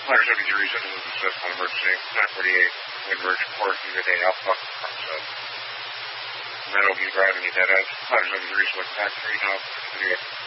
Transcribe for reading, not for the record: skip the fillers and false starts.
Flyers 73 citizens assist on emergency 948 Windbridge Court either day Alpha from Meadowview Drive and dead end. Flyers 73 select back 3 now.